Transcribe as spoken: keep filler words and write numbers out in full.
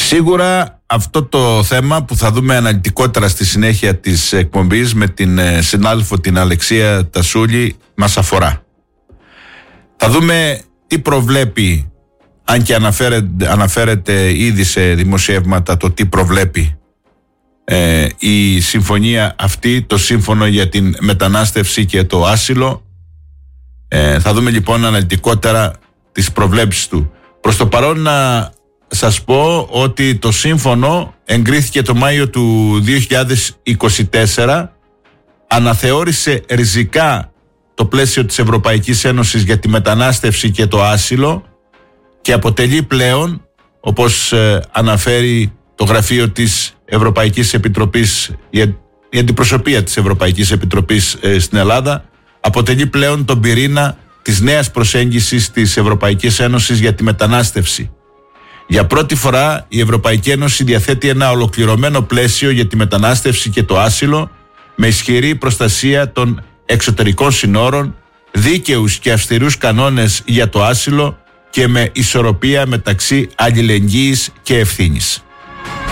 Σίγουρα αυτό το θέμα που θα δούμε αναλυτικότερα στη συνέχεια της εκπομπής με την συνάδελφο την Αλεξία Τασούλη μας αφορά. Θα δούμε τι προβλέπει, αν και αναφέρεται, αναφέρεται ήδη σε δημοσιεύματα το τι προβλέπει ε, η συμφωνία αυτή, το σύμφωνο για την μετανάστευση και το άσυλο. Ε, θα δούμε λοιπόν αναλυτικότερα τις προβλέψεις του. Προς το παρόν να σας πω ότι το σύμφωνο εγκρίθηκε το Μάιο του δύο χιλιάδες είκοσι τέσσερα, αναθεώρησε ριζικά το πλαίσιο της Ευρωπαϊκής Ένωσης για τη μετανάστευση και το άσυλο και αποτελεί πλέον, όπως ε, αναφέρει το γραφείο της Ευρωπαϊκής Επιτροπής, η αντιπροσωπεία της Ευρωπαϊκής Επιτροπής ε, στην Ελλάδα, αποτελεί πλέον τον πυρήνα της νέας προσέγγισης της Ευρωπαϊκής Ένωσης για τη μετανάστευση. Για πρώτη φορά η Ευρωπαϊκή Ένωση διαθέτει ένα ολοκληρωμένο πλαίσιο για τη μετανάστευση και το άσυλο, με ισχυρή προστασία των εξωτερικών συνόρων, δίκαιους και αυστηρούς κανόνες για το άσυλο και με ισορροπία μεταξύ αλληλεγγύης και ευθύνης.